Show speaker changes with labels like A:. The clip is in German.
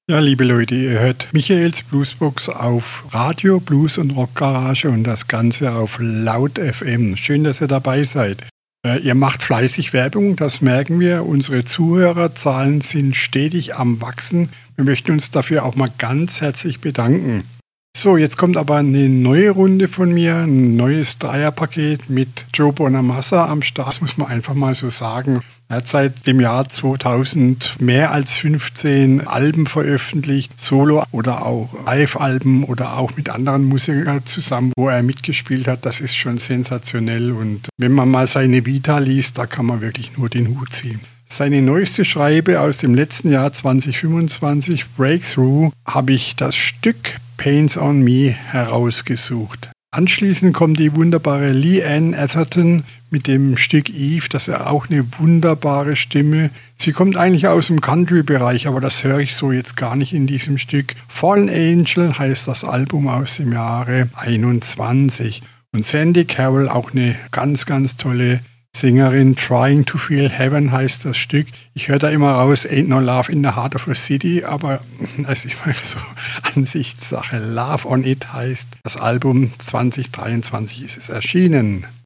A: Ja, liebe Leute, ihr hört Michaels Bluesbox auf Radio Blues und Rock Garage und das Ganze auf Laut FM. Schön, dass ihr dabei seid. Ihr macht fleißig Werbung, das merken wir. Unsere Zuhörerzahlen sind stetig am Wachsen. Wir möchten uns dafür auch mal ganz herzlich bedanken. So, jetzt kommt aber eine neue Runde von mir, ein neues Dreierpaket mit Joe Bonamassa am Start. Das muss man einfach mal so sagen. Er hat seit dem Jahr 2000 mehr als 15 Alben veröffentlicht, Solo- oder auch Live-Alben oder auch mit anderen Musikern zusammen, wo er mitgespielt hat. Das ist schon sensationell und wenn man mal seine Vita liest, da kann man wirklich nur den Hut ziehen. Seine neueste Schreibe aus dem letzten Jahr 2025, Breakthrough, habe ich das Stück Pains on Me herausgesucht. Anschließend kommt die wunderbare Leanne Atherton mit dem Stück Eve, das ist auch eine wunderbare Stimme. Sie kommt eigentlich aus dem Country-Bereich, aber das höre ich so jetzt gar nicht in diesem Stück. Fallen Angel heißt das Album aus dem Jahre 21. Und Sandy Carroll, auch eine ganz, ganz tolle Sängerin. Trying to Feel Heaven heißt das Stück. Ich höre da immer raus, Ain't No Love in the Heart of a City, aber das ist immer so Ansichtssache. Love on It heißt das Album, 2023 ist es erschienen.